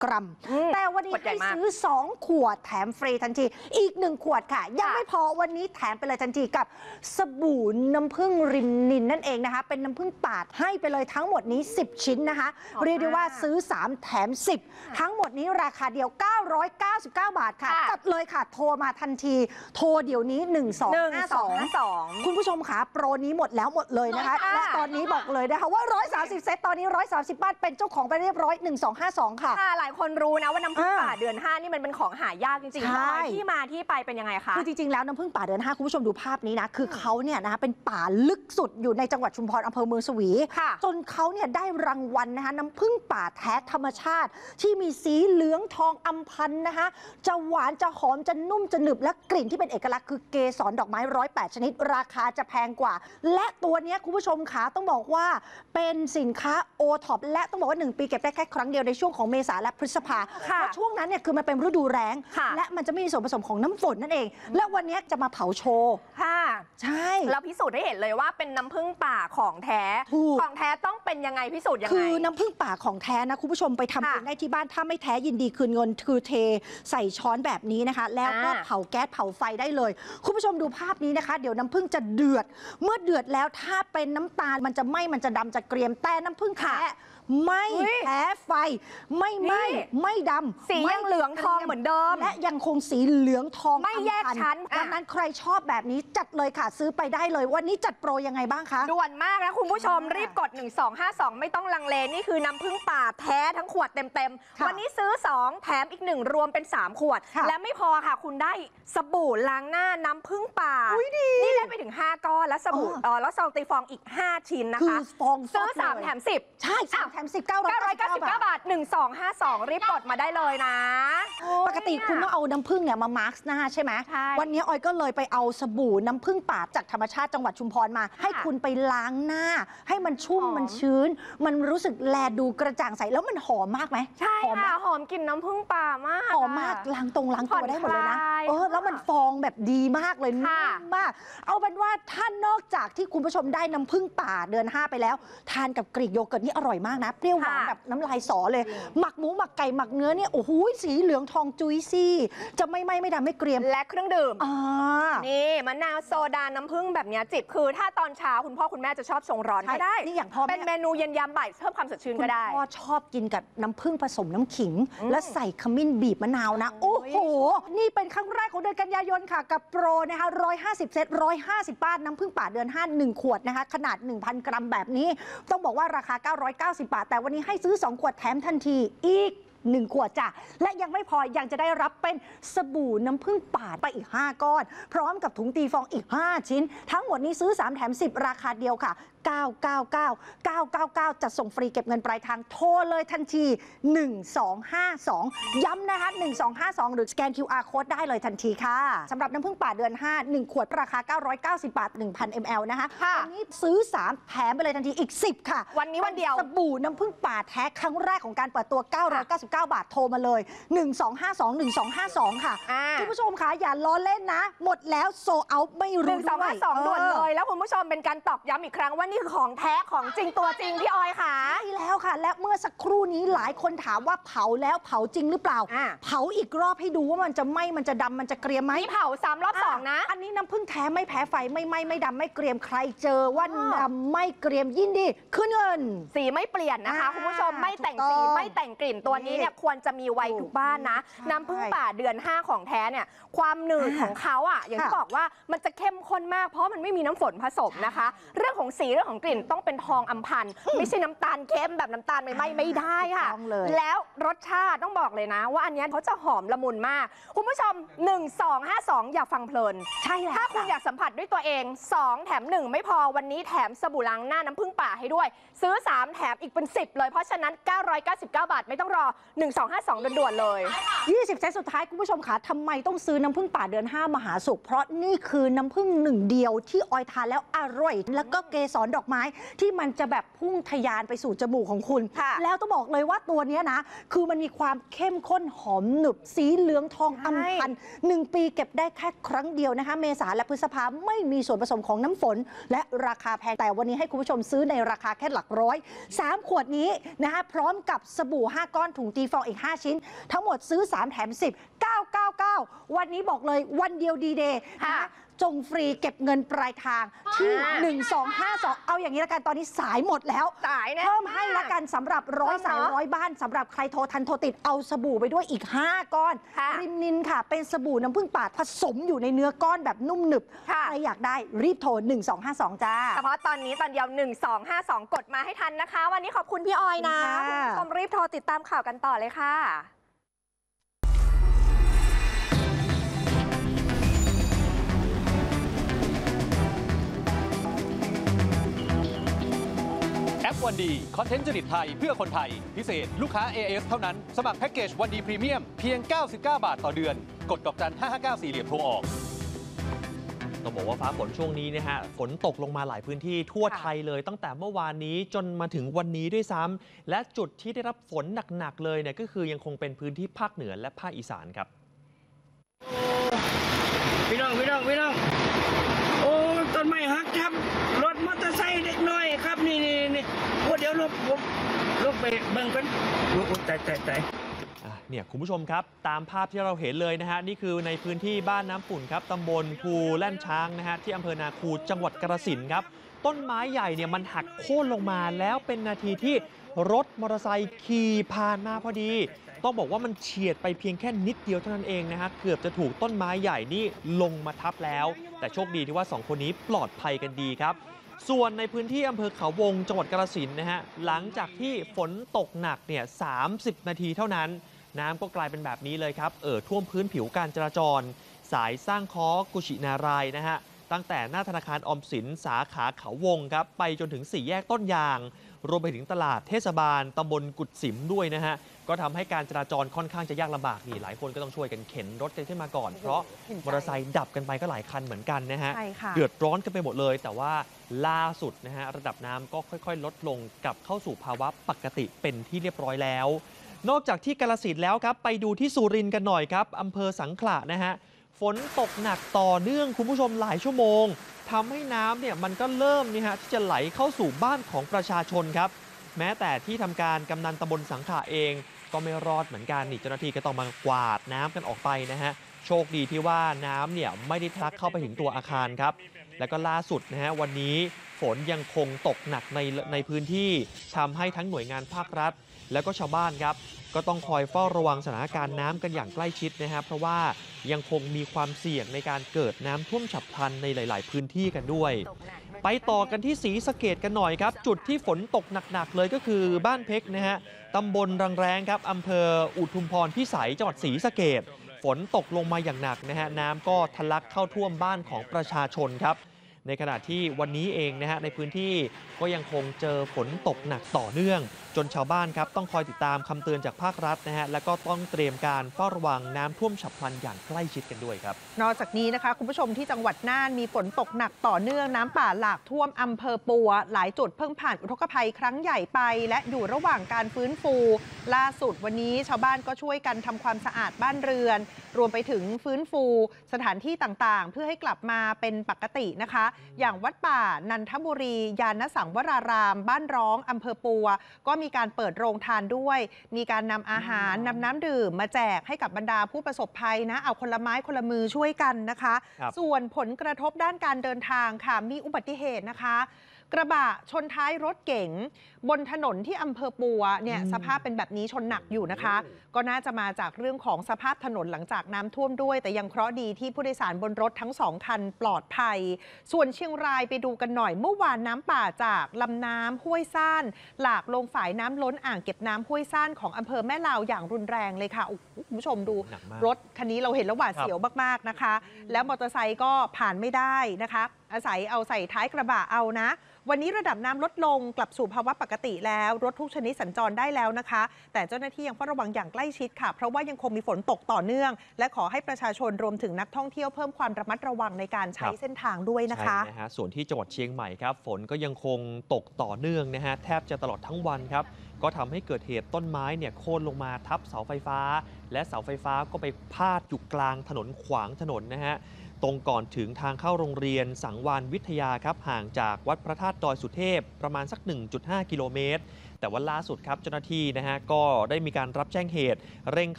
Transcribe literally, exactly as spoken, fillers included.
กรัมแต่วันนี้ให้ซื้อสองขวดแถมฟรีทันทีอีกหนึ่งขวดค่ะยังไม่พอวันนี้แถมไปเลยทันทีกับสบู่น้ำผึ้งริมนินนั่นเองนะคะเป็นน้ำผึ้งป่าให้ไปเลยทั้งหมดนี้สิบชิ้นนะคะเรียกได้ว่าซื้อสามแถมสิบทั้งหมดนี้ราคาเดียวเก้าร้อยเก้าสิบเก้าบาทค่ะจัดเลยค่ะโทรมาทันทีโทรเดี๋ยวนี้หนึ่งสองห้าสองคุณผู้ชมค่ะโปรนี้หมดแล้วหมดเลยนะคะและตอนนี้บอกเลยนะคะว่าหนึ่งร้อยสามสิบเซตตอนนี้หนึ่งร้อยสามสิบบาทเป็นเจ้าของไปเรียบร้อยหนึ่งสองห้าสองค่ะหลายคนรู้นะว่าน้ำผึ้งป่าเดือนห้านี่มันเป็นของหายากจริงๆที่มาที่ไปเป็นยังไงคะคือจริงๆแล้วน้ำผึ้งป่าเดือนห้าคุณผู้ชมดูภาพนี้นะคือเขาเนี่ยนะคะเป็นป่าลึกสุดอยู่ในจังหวัดชุมพรอำเภอเมืองสวีจนเขาเนี่ยได้รางวัลนะคะน้ำผึ้งป่าแท้ธรรมชาติที่มีสีเหลืองทองอำพันนะคะจะหวานจะหอมจะนุ่มจะหนึบและกลิ่นที่เป็นเอกลักษณ์คือเกสรดอกไม้ร้อยแปดชนิดราคาจะแพงกว่าและตัวนี้คุณผู้ชมขาต้องบอกว่าเป็นสินค้าโอท็อปและต้องบอกว่าหนึ่งปีเก็บได้แค่ครั้งเดียวในช่วงของเมษาและพฤษภาเพราะช่วงนั้นเนี่ยคือมันเป็นฤดูแล้งและมันจะไม่มีส่วนผสมของน้ำฝนนั่นเองและวันนี้จะมาเผาโชว์ค่ะใช่แล้วพิสูจน์ให้เห็นเลยว่าเป็นน้ำผึ้งป่าของแท้ของแท้ต้องเป็นยังไงพิสูจน์ยังไงคือน้ำผึ้งป่าของแท้นะคุณผู้ชมไปทำเองได้ที่บ้านถ้าไม่แท้ยินดีคืนเงินคือเทใส่ช้อนแบบนี้นะคะแล้วก็เผาแก๊สเผาไฟได้เลยคุณผู้ชมดูภาพนี้นะคะเดี๋ยวน้ำผึ้งจะเดือดเมื่อเดือดแล้วถ้าเป็นน้ำตาลมันจะไหม้มันจะดำจะเกรียมแต่น้ำผึ้งแท้ไม่แพ้ไฟไม่ไหม้ไม่ดำสียังเหลืองทองเหมือนเดิมและยังคงสีเหลืองทองไม่แยกชั้นดังนั้นใครชอบแบบนี้จัดเลยค่ะซื้อไปได้เลยวันนี้จัดโปรยังไงบ้างคะด่วนมากนะคุณผู้ชมรีบกดหนึ่งสองห้าสองไม่ต้องลังเลนี่คือน้ำผึ้งป่าแท้ทั้งขวดเต็มๆวันนี้ซื้อสองแถมอีกหนึ่งรวมเป็นสามขวดและไม่พอค่ะคุณได้สบู่ล้างหน้าน้ำผึ้งป่านี่ได้ไปถึงห้าก้อนและสบู่แล้วซองตีฟองอีกห้าชิ้นนะคะซื้อสามแถมสิบใช่สามแถมสิบเก้าร้อยเก้าสิบเก้าบาทหนึ่งสองห้าสองรีบกดมาได้เลยนะปกติคุณต้องเอาน้ำผึ้งเนี่ยมามาร์กหน้าใช่ไหมวันนี้ออยก็เลยไปเอาสบู่น้ำผึ้งป่าจากธรรมชาติจังหวัดชุมพรมาให้คุณไปล้างหน้าให้มันชุ่มมันชื้นมันรู้สึกแลดูกระจ่างใสแล้วมันหอมมากไหมใช่ค่ะหอมกลิ่นน้ำผึ้งป่ามากหอมมากล้างตรงล้างตัวได้หมดเลยนะเออแล้วมันฟองแบบดีมากเลยนุ่มมากเอาเป็นว่าถ้านอกจากที่คุณผู้ชมได้น้ำผึ้งป่าเดือนห้าไปแล้วทานกับกรีกโยเกิร์ตนี่อร่อยมากนะเปรี้ยวหวานแบบน้ำลายสอเลยหมักหมูหมักไก่หมักเนื้อเนี่ยโอ้โหสีเหลืองทองจุ้ยซี่จะไม่ไหม้ไม่ดำไม่เกรียมและเครื่องดื่มนี่มะนาวโซดาน้ำผึ้งแบบนี้จิบคือถ้าตอนเช้าคุณพ่อคุณแม่จะชอบชงร้อนก็ได้นี่อย่างพ่อเป็นเมนูเย็นยามบ่ายเพิ่มความสดชื่นก็ได้พ่อชอบกินกับน้ำผึ้งผสมน้ำขิงและใส่ขมิ้นบีบมะนาวนะโอ้โหนี่เป็นครั้งแรกของเดือนกันยายนค่ะกับโปรนะคะร้อยห้าสิบเซตร้อยห้าสิบบาทน้ำผึ้งป่าเดือนห้าหนึ่งขวดนะคะขนาด หนึ่งพัน กรัมแบบนี้ต้องบอกว่าราคาเก้าร้อยเก้าสิบบาทแต่วันนี้ให้ซื้อสองขวดแถมทันทีอีกหนึ่งขวดจ้ะและยังไม่พอยังจะได้รับเป็นสบู่น้ำผึ้งป่าไปอีกห้าก้อนพร้อมกับถุงตีฟองอีกห้าชิ้นทั้งหมดนี้ซื้อสามแถมสิบราคาเดียวค่ะเก้า เก้า เก้า เก้า เก้า เก้าจัดส่งฟรีเก็บเงินปลายทางโทรเลยทันทีหนึ่งสองห้าสองย้ำนะคะหนึ่งสองห้าสองหรือสแกน คิว อาร์ Code ได้เลยทันทีค่ะสำหรับน้ำผึ้งป่าเดือนห้า หนึ่งขวดราคาเก้าร้อยเก้าสิบบาท หนึ่งพัน มิลลิลิตร นะคะวันนี้ซื้อสามแถมไปเลยทันทีอีกสิบค่ะวันนี้วันเดียวสบู่น้ำผึ้งป่าแท้ครั้งแรกของการเปิดตัวเก้าร้อยเก้าสิบเก้าบาทโทรมาเลยหนึ่งสองห้าสอง หนึ่งสองห้าสองค่ะคุณผู้ชมคะอย่าล้อเล่นนะหมดแล้วโซเอาไม่รู้หนึ่งสองห้าสองด่วนเลยแล้วคุณผู้ชมเป็นการตอกย้ำอีกครั้งว่านี่คือของแท้ของจริงตัวจริงพี่ออยค่ะใช่แล้วค่ะและเมื่อสักครู่นี้หลายคนถามว่าเผาแล้วเผาจริงหรือเปล่าเผาอีกรอบให้ดูว่ามันจะไหม้มันจะดำมันจะเกรียมไหมเผาซ้ำรอบสองนะอันนี้น้ำผึ้งแท้ไม่แพ้ไฟไม่ไหม้ไม่ดำไม่เกรียมใครเจอว่าดำไม่เกรียมยินดีขึ้นเงินสีไม่เปลี่ยนนะคะคุณผู้ชมไม่แต่งสีไม่แต่งกลิ่นตัวนี้เนี่ยควรจะมีไว้ทุกบ้านนะน้ำผึ้งป่าเดือนห้าของแท้เนี่ยความหนืดของเขาอ่ะอย่างที่บอกว่ามันจะเข้มข้นมากเพราะมันไม่มีน้ำฝนผสมนะคะเรื่องของสีเรื่องของกลิ่นต้องเป็นทองอำพันธ์ไม่ใช่น้ำตาลเข้มแบบน้ำตาลไม่ไม่ไม่ได้ค่ะแล้วรสชาติต้องบอกเลยนะว่าอันนี้เขาจะหอมละมุนมากคุณผู้ชมหนึ่งสองห้าสองอย่าฟังเพลินใช่แล้วถ้าคุณอยากสัมผัสด้วยตัวเองสองแถมหนึ่งไม่พอวันนี้แถมสบู่ล้างหน้าน้ำผึ้งป่าให้ด้วยซื้อสามแถมอีกเป็นสิบเลยเพราะฉะนั้นเก้าร้อยเก้าสิบเก้าบาทไม่ต้องรอหนึ่งสองห้าสองด่วนๆเลยยี่สิบเซตสุดท้ายคุณผู้ชมคะทำไมต้องซื้อน้ำผึ้งป่าเดือนห้ามหาสุขเพราะนี่คือน้ำผึ้งหนึ่งเดียวที่ออยทานแล้วอร่อยแล้วก็เกสรดอกไม้ที่มันจะแบบพุ่งทะยานไปสู่จมูกของคุณแล้วต้องบอกเลยว่าตัวนี้นะคือมันมีความเข้มข้นหอมหนึบสีเหลืองทองอำพันหนึ่งปีเก็บได้แค่ครั้งเดียวนะคะเมษาและพฤษภาไม่มีส่วนผสมของน้ำฝนและราคาแพงแต่วันนี้ให้คุณผู้ชมซื้อในราคาแค่หลักร้อยสามขวดนี้นะคะพร้อมกับสบู่ห้าก้อนถุงตีฟองอีกห้าชิ้นทั้งหมดซื้อสามแถมสิบ เก้าเก้าเก้าวันนี้บอกเลยวันเดียวดีเดย์นะคะจงฟรีเก็บเงินปลายทางที่หนึ่งสองห้าสองเอาอย่างนี้ละกันตอนนี้สายหมดแล้วสายเพิ่มให้ละกันสำหรับร้อยสายร้อยบ้านสำหรับใครโทรทันโทรติดเอาสบู่ไปด้วยอีกห้าก้อนรินนินค่ะเป็นสบู่น้ำผึ้งป่าผสมอยู่ในเนื้อก้อนแบบนุ่มหนึบใครอยากได้รีบโทรหนึ่งสองห้าสองจ้าเฉพาะตอนนี้ตอนเดียวหนึ่งสองห้าสองกดมาให้ทันนะคะวันนี้ขอบคุณพี่ออยนะคุณผู้ชมรีบโทรติดตามข่าวกันต่อเลยค่ะวันดีคอนเทนต์จริตไทยเพื่อคนไทยพิเศษลูกค้า เอ เอส เท่านั้นสมัครแพ็กเกจวันดีพรีเมียมเพียงเก้าสิบเก้าบาทต่อเดือนกดดอกจันห้าห้าเก้าสี่เหลี่ยมโทรออกต้องบอกว่าฟ้าฝนช่วงนี้นะฮะฝนตกลงมาหลายพื้นที่ทั่วไทยเลยตั้งแต่เมื่อวานนี้จนมาถึงวันนี้ด้วยซ้ำและจุดที่ได้รับฝนหนักๆเลยเนี่ยก็คือยังคงเป็นพื้นที่ภาคเหนือและภาคอีสานครับพี่น้องพี่น้องพี่น้องโอ้ต้นไม้หักครับรถมอเตอร์ไซค์เด็กน้อยครับนี่นี่นี่โอ้เดี๋ยวรถผมรถไปเบิ่งกันโอ้ใจใจใจเนี่ยคุณผู้ชมครับตามภาพที่เราเห็นเลยนะฮะนี่คือในพื้นที่บ้านน้ำปุ่นครับตำบลภูแล่นช้างนะฮะที่อำเภอนาคูจังหวัดกาฬสินธุ์ครับต้นไม้ใหญ่เนี่ยมันหักโค่นลงมาแล้วเป็นนาทีที่รถมอเตอร์ไซค์ขี่ผ่านมาพอดีต้องบอกว่ามันเฉียดไปเพียงแค่นิดเดียวเท่านั้นเองนะฮะเกือบจะถูกต้นไม้ใหญ่นี่ลงมาทับแล้วแต่โชคดีที่ว่าสองคนนี้ปลอดภัยกันดีครับส่วนในพื้นที่อำเภอเขาวงจังหวัดกาฬสินธุ์นะฮะหลังจากที่ฝนตกหนักเนี่ยสามสิบนาทีเท่านั้นน้ำก็กลายเป็นแบบนี้เลยครับเอ่อท่วมพื้นผิวการจราจรสายสร้างค้อกุชินารายนะฮะตั้งแต่หน้าธนาคารออมสินสาขาเขาวงครับไปจนถึงสี่แยกต้นยางรวมไปถึงตลาดเทศบาลตำบลกุดสิมด้วยนะฮะก็ทำให้การจราจรค่อนข้างจะยากลำบากนี่หลายคนก็ต้องช่วยกันเข็นรถกันขึ้นมาก่อนเพราะมอเตอร์ไซค์ดับกันไปก็หลายคันเหมือนกันนะฮะเดือดร้อนกันไปหมดเลยแต่ว่าล่าสุดนะฮะระดับน้ำก็ค่อยๆลดลงกลับเข้าสู่ภาวะปกติเป็นที่เรียบร้อยแล้วนอกจากที่กาฬสินธุ์แล้วครับไปดูที่สุรินทร์กันหน่อยครับอำเภอสังขละนะฮะฝนตกหนักต่อเนื่องคุณผู้ชมหลายชั่วโมงทำให้น้ำเนี่ยมันก็เริ่มนี่ฮะที่จะไหลเข้าสู่บ้านของประชาชนครับแม้แต่ที่ทำการกำนันตำบลสังขละเองก็ไม่รอดเหมือนกันนี่เจ้าหน้าที่ก็ต้องมากวาดน้ำกันออกไปนะฮะโชคดีที่ว่าน้ำเนี่ยไม่ได้ทะลักเข้าไปถึงตัวอาคารครับแล้วก็ล่าสุดนะฮะวันนี้ฝนยังคงตกหนักในในพื้นที่ทำให้ทั้งหน่วยงานภาครัฐแล้วก็ชาวบ้านครับก็ต้องคอยเฝ้าระวังสถานการณ์น้ำกันอย่างใกล้ชิดนะฮะเพราะว่ายังคงมีความเสี่ยงในการเกิดน้ำท่วมฉับพลันในหลาย ๆ พื้นที่กันด้วยไปต่อกันที่ศรีสะเกษกันหน่อยครับจุดที่ฝนตกหนัก ๆ เลยก็คือบ้านเพชรนะฮะตำบลรังแรงครับอำเภออุทุมพรพิสัยจังหวัดศรีสะเกษฝนตกลงมาอย่างหนักนะฮะน้ำก็ทะลักเข้าท่วมบ้านของประชาชนครับในขณะที่วันนี้เองนะฮะในพื้นที่ก็ยังคงเจอฝนตกหนักต่อเนื่องจนชาวบ้านครับต้องคอยติดตามคำเตือนจากภาครัฐนะฮะแล้วก็ต้องเตรียมการเฝ้าระวังน้ำท่วมฉับพลันอย่างใกล้ชิดกันด้วยครับนอกจากนี้นะคะคุณผู้ชมที่จังหวัดน่านมีฝนตกหนักต่อเนื่องน้ำป่าหลากท่วมอำเภอปัวหลายจุดเพิ่งผ่านอุทกภัยครั้งใหญ่ไปและอยู่ระหว่างการฟื้นฟูล่าสุดวันนี้ชาวบ้านก็ช่วยกันทำความสะอาดบ้านเรือนรวมไปถึงฟื้นฟูสถานที่ต่างๆเพื่อให้กลับมาเป็นปกตินะคะอย่างวัดป่านันทบุรียานสังวรารามบ้านร้องอำเภอปัวก็มีการเปิดโรงทานด้วยมีการนำอาหารนำน้ำดื่มมาแจกให้กับบรรดาผู้ประสบภัยนะเอาคนละไม้คนละมือช่วยกันนะคะส่วนผลกระทบด้านการเดินทางค่ะมีอุบัติเหตุนะคะกระบะชนท้ายรถเก๋งบนถนนที่อำเภอปัวเนี่ยสภาพเป็นแบบนี้ชนหนักอยู่นะคะก็น่าจะมาจากเรื่องของสภาพถนนหลังจากน้ำท่วมด้วยแต่ยังเคราะห์ดีที่ผู้โดยสารบนรถทั้งสองคันปลอดภัยส่วนเชียงรายไปดูกันหน่อยเมื่อวานน้ำป่าจากลำน้ำห้วยซ่านหลากลงฝายน้ำล้นอ่างเก็บน้ำห้วยซ่านของอำเภอแม่ลาวอย่างรุนแรงเลยค่ะคุณผู้ชมดูรถคันนี้เราเห็นแล้วหวาดเสียวมากๆนะคะแล้วมอเตอร์ไซค์ก็ผ่านไม่ได้นะคะอาศัยเอาใส่ท้ายกระบะเอานะวันนี้ระดับน้ำลดลงกลับสู่ภาวะปกติแล้วรถทุกชนิดสัญจรได้แล้วนะคะแต่เจ้าหน้าที่ยังเฝ้าระวังอย่างใกล้ชิดค่ะเพราะว่ายังคงมีฝนตกต่อเนื่องและขอให้ประชาชนรวมถึงนักท่องเที่ยวเพิ่มความระมัดระวังในการใช้เส้นทางด้วยนะคะใช่นะฮะส่วนที่จังหวัดเชียงใหม่ครับฝนก็ยังคงตกต่อเนื่องนะฮะแทบจะตลอดทั้งวันครับก็ทำให้เกิดเหตุต้นไม้เนี่ยโค่นลงมาทับเสาไฟฟ้าและเสาไฟฟ้าก็ไปพาดอยู่กลางถนนขวางถนนนะฮะตรงก่อนถึงทางเข้าโรงเรียนสังวานวิทยาครับห่างจากวัดพระธาตุดอยสุเทพประมาณสัก หนึ่งจุดห้า กิโลเมตรแต่ว่าล่าสุดครับเจ้าหน้าที่นะฮะก็ได้มีการรับแจ้งเหตุเร่งเข้า